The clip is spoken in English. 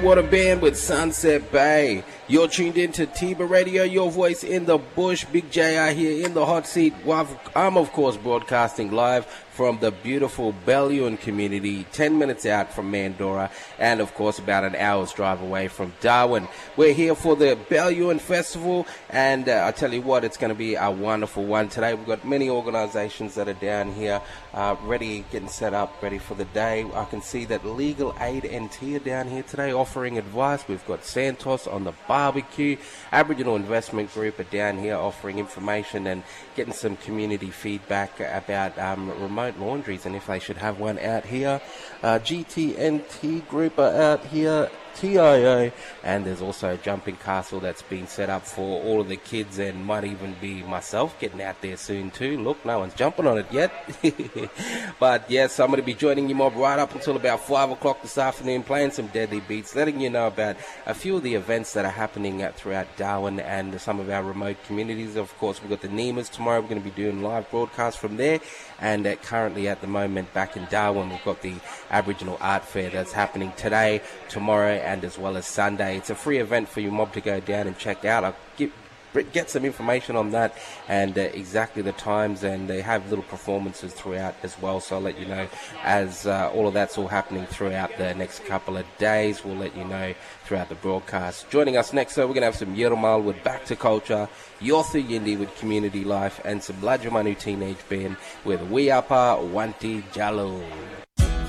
What a band with Sunset Bay. You're tuned in to Tiba Radio, your voice in the bush. Big JR here in the hot seat. I'm, of course, broadcasting live from the beautiful Bellewain community, 10 minutes out from Mandorah, and, of course, about an hour's drive away from Darwin. We're here for the Bellewain Festival, and I tell you what, it's going to be a wonderful one today. We've got many organisations that are down here ready, getting set up, ready for the day. I can see that Legal Aid NT are down here today offering advice. We've got Santos on the barbecue. Aboriginal Investment Group are down here offering information and getting some community feedback about remote laundries and if they should have one out here. GTNT Group are out here. TIA, and there's also a jumping castle that's been set up for all of the kids and might even be myself getting out there soon too. Look, no one's jumping on it yet. But yes, I'm going to be joining you mob right up until about 5 o'clock this afternoon, playing some deadly beats, letting you know about a few of the events that are happening throughout Darwin and some of our remote communities. Of course, we've got the Nemas tomorrow. We're going to be doing live broadcasts from there, and currently at the moment back in Darwin we've got the Aboriginal Art Fair that's happening today, tomorrow, and as well as Sunday. It's a free event for you mob to go down and check out. I'll get some information on that and exactly the times, and they have little performances throughout as well, so I'll let you know as all of that's all happening throughout the next couple of days. We'll let you know throughout the broadcast. Joining us next, so we're going to have some Yirramal with Back to Culture, Yothu Yindi with Community Life, and some Blajamanu Teenage Band with We Upper Wanti Jallo.